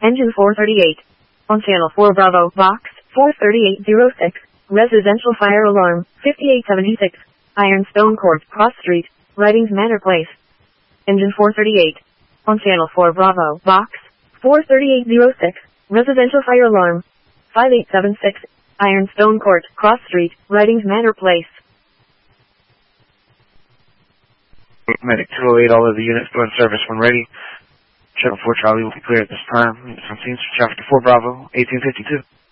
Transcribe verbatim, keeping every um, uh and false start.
Engine four thirty-eight. On Channel four Bravo, Box four thirty-eight oh six. Residential fire alarm, fifty-eight seventy-six. Ironstone Court, Cross Street, Ridings Manor Place. Engine four thirty-eight. On Channel four Bravo, Box four thirty-eight oh six. Residential fire alarm, five eight seven six. Ironstone Court, Cross Street, Ridings Manor Place. Medic two oh eight, all of the units go in service when ready. Channel four Charlie will be clear at this time. Units on scene, traffic to four Bravo, eighteen fifty-two.